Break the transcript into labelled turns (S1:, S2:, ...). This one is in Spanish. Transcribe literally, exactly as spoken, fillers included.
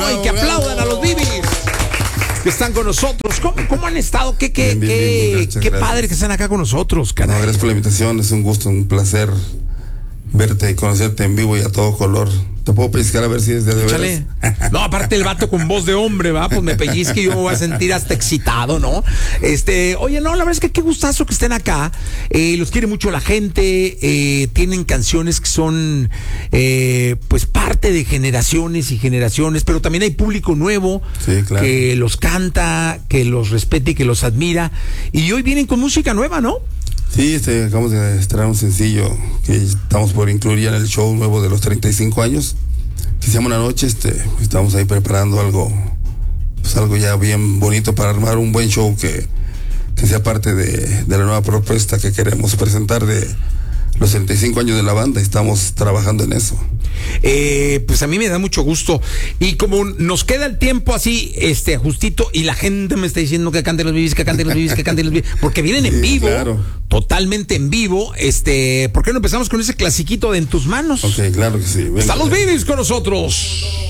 S1: bravo, y que
S2: bravo.
S1: aplaudan a los Bibis que están con nosotros. ¿Cómo, cómo han estado? ¿Qué, qué,
S2: Bien, bien,
S1: qué,
S2: bien, muchas
S1: qué
S2: gracias.
S1: padre que están acá con nosotros,
S2: No,
S1: caray.
S2: gracias por la invitación, es un gusto, un placer verte y conocerte en vivo y a todo color. Te puedo pellizcar a ver si es de de
S1: Échale.
S2: veras.
S1: No, aparte el vato con voz de hombre, va, pues me pellizque y yo me voy a sentir hasta excitado, ¿no? Este, oye, no, la verdad es que qué gustazo que estén acá. Eh, los quiere mucho la gente, eh, tienen canciones que son, eh, pues parte de generaciones y generaciones, pero también hay público nuevo
S2: Sí, claro.
S1: que los canta, que los respeta y que los admira. Y hoy vienen con música nueva, ¿no?
S2: Sí, este, acabamos de estrenar un sencillo que estamos por incluir ya en el show nuevo de los treinta y cinco años, que se llama Una Noche. Este, estamos ahí preparando algo, pues algo ya bien bonito para armar un buen show que, que sea parte de, de la nueva propuesta que queremos presentar de los treinta y cinco años de la banda. Estamos trabajando en eso.
S1: Eh, pues a mí me da mucho gusto. Y como nos queda el tiempo así, este, justito, y la gente me está diciendo que canten los Bibis, que canten los Bibis, que canten los Bibis, porque vienen en
S2: Sí,
S1: vivo,
S2: claro.
S1: totalmente en vivo. Este, ¿por qué no empezamos con ese clasiquito de En tus manos?
S2: Ok, claro que sí. Venga.
S1: Están los Bibis con nosotros.